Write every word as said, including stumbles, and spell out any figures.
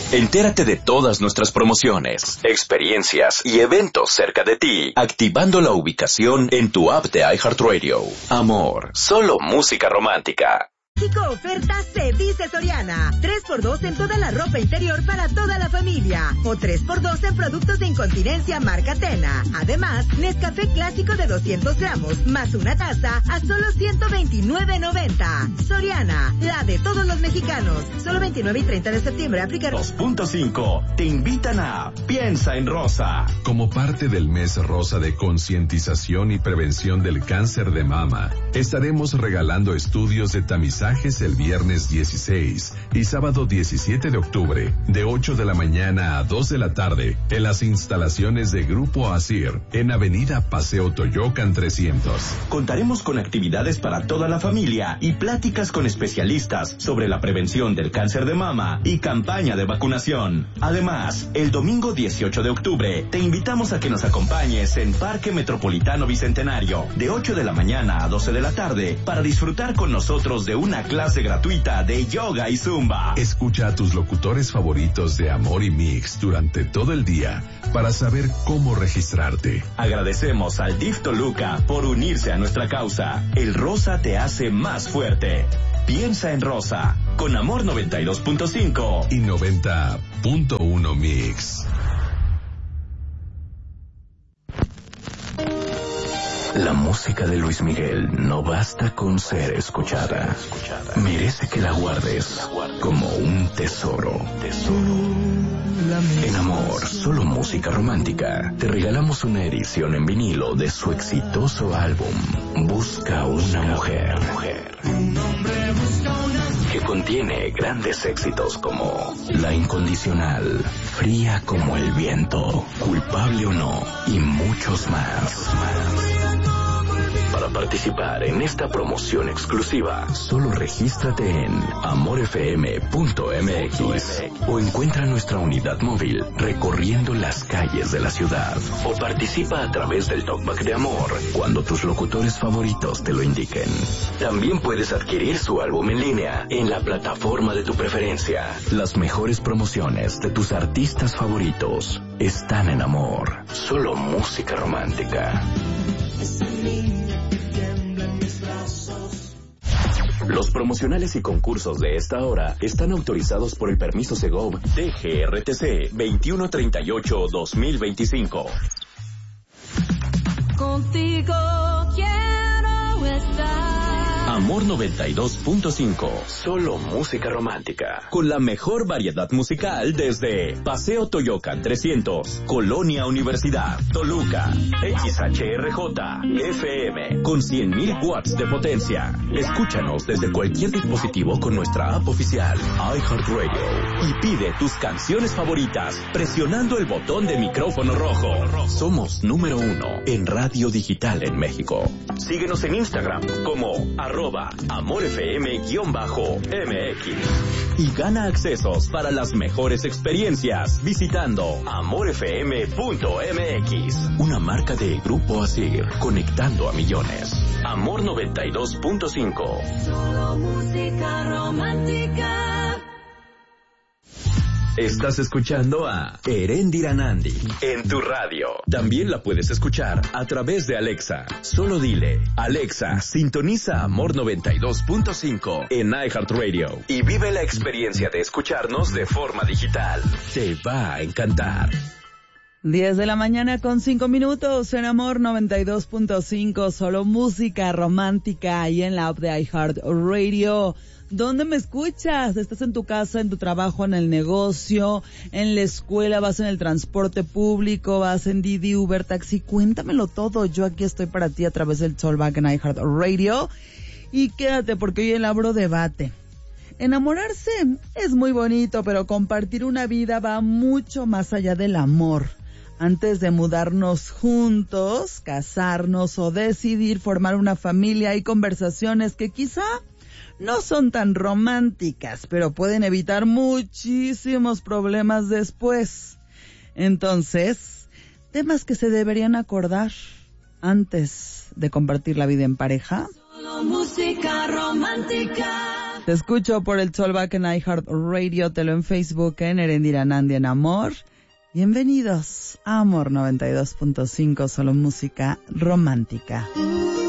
Entérate de todas nuestras promociones, experiencias y eventos cerca de ti, activando la ubicación en tu app de iHeartRadio. Amor, solo música romántica. México oferta se dice Soriana. tres por dos en toda la ropa interior para toda la familia. O tres por dos en productos de incontinencia marca Tena. Además, Nescafé clásico de doscientos gramos más una taza a solo ciento veintinueve noventa. Soriana, la de todos los mexicanos. Solo veintinueve y treinta de septiembre. Aplicar. dos punto cinco te invitan a Piensa en Rosa. Como parte del mes rosa de concientización y prevención del cáncer de mama, estaremos regalando estudios de tamizaje el viernes dieciséis y sábado diecisiete de octubre, de ocho de la mañana a dos de la tarde, en las instalaciones de Grupo Asir, en Avenida Paseo Toyocan trescientos. Contaremos con actividades para toda la familia y pláticas con especialistas sobre la prevención del cáncer de mama y campaña de vacunación. Además, el domingo dieciocho de octubre, te invitamos a que nos acompañes en Parque Metropolitano Bicentenario, de ocho de la mañana a doce de la tarde, para disfrutar con nosotros de una clase gratuita de yoga y zumba. Escucha a tus locutores favoritos de Amor y Mix durante todo el día para saber cómo registrarte. Agradecemos al D I F Toluca por unirse a nuestra causa. El rosa te hace más fuerte. Piensa en Rosa, con Amor noventa y dos punto cinco y noventa punto uno Mix. La música de Luis Miguel no basta con ser escuchada. Merece que la guardes como un tesoro. En Amor, solo música romántica, te regalamos una edición en vinilo de su exitoso álbum Busca una mujer, que contiene grandes éxitos como La Incondicional, Fría como el viento, Culpable o no y muchos más. Para participar en esta promoción exclusiva, solo regístrate en amor f m punto m x o encuentra nuestra unidad móvil recorriendo las calles de la ciudad, o participa a través del Talkback de Amor cuando tus locutores favoritos te lo indiquen. También puedes adquirir su álbum en línea en la plataforma de tu preferencia. Las mejores promociones de tus artistas favoritos están en Amor, solo música romántica. Los promocionales y concursos de esta hora están autorizados por el permiso Segov D G R T C veintiuno treinta y ocho dos mil veinticinco. Contigo quiero estar. Amor noventa y dos punto cinco, solo música romántica, con la mejor variedad musical desde Paseo Toyocan trescientos, Colonia Universidad, Toluca, X H R J, F M, con cien mil watts de potencia. Escúchanos desde cualquier dispositivo con nuestra app oficial, iHeartRadio, y pide tus canciones favoritas presionando el botón de micrófono rojo. Somos número uno en radio digital en México. Síguenos en Instagram como arroba amorfm-mx y gana accesos para las mejores experiencias visitando amor f m punto m x, una marca de Grupo Asir, conectando a millones. Amor noventa y dos punto cinco. Solo música romántica. Estás escuchando a Erendira Nandi en tu radio. También la puedes escuchar a través de Alexa. Solo dile, Alexa, sintoniza Amor noventa y dos punto cinco en iHeartRadio y vive la experiencia de escucharnos de forma digital. Te va a encantar. diez de la mañana con cinco minutos en Amor noventa y dos punto cinco, solo música romántica y en la app de iHeartRadio. ¿Dónde me escuchas? ¿Estás en tu casa, en tu trabajo, en el negocio, en la escuela, vas en el transporte público, vas en Didi, Uber, taxi? Cuéntamelo todo. Yo aquí estoy para ti a través del Talkback en iHeartRadio. Y quédate porque hoy abro debate. Enamorarse es muy bonito, pero compartir una vida va mucho más allá del amor. Antes de mudarnos juntos, casarnos o decidir formar una familia, hay conversaciones que quizá no son tan románticas, pero pueden evitar muchísimos problemas después. Entonces, temas que se deberían acordar antes de compartir la vida en pareja. Solo música romántica. Te escucho por el Tollback en iHeartRadio, te lo en Facebook, en Erendira Nandi en Amor. Bienvenidos a Amor noventa y dos punto cinco, solo música romántica.